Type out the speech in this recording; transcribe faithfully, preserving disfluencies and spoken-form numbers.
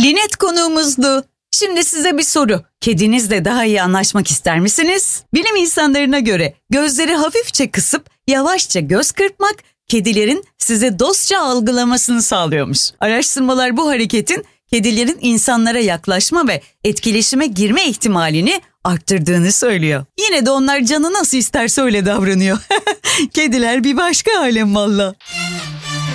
Linet konuğumuzdu. Şimdi size bir soru. Kedinizle daha iyi anlaşmak ister misiniz? Bilim insanlarına göre gözleri hafifçe kısıp yavaşça göz kırpmak kedilerin size dostça algılamasını sağlıyormuş. Araştırmalar bu hareketin kedilerin insanlara yaklaşma ve etkileşime girme ihtimalini arttırdığını söylüyor. Yine de onlar canı nasıl isterse öyle davranıyor. Kediler bir başka alem valla.